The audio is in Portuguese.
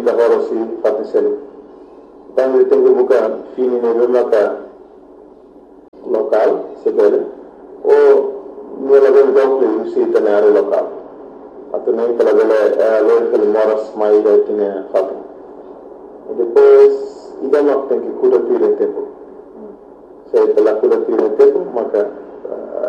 minta horosi fatisel tangi tengu buka fini ne bemaka local sebele o nela ben dokle usi tanare local atau nem pela bela loja que moras mais aí tinha fato e depois ida não tem que cuidar do tempo se pela cuidar do tempo maka